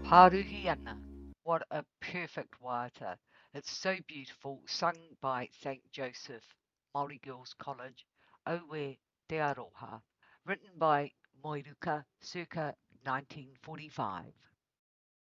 Paruhiana. What a perfect waiata. It's so beautiful, sung by St. Joseph Māori Girls College, Owe Te Aroha, written by Moiruka circa 1945.